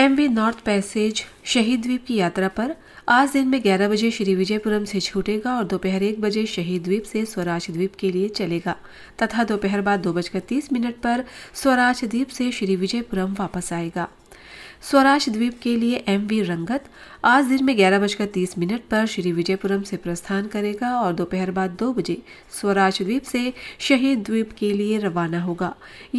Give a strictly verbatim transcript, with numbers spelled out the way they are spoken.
MV north passage शहीद द्वीप की यात्रा पर आज दिन में ग्यारह बजे श्री विजयपुरम से छूटेगा और दोपहर एक बजे शहीद द्वीप से स्वराज द्वीप के लिए चलेगा तथा दोपहर बाद दो बजकर तीस मिनट पर स्वराज द्वीप से श्री विजयपुरम वापस आएगा। स्वराज द्वीप के लिए एमवी रंगत आज दिन में ग्यारह बजकर तीस मिनट पर श्री विजयपुरम से प्रस्थान करेगा और दोपहर बाद दो बजे स्वराज द्वीप से शहीद द्वीप के लिए रवाना होगा।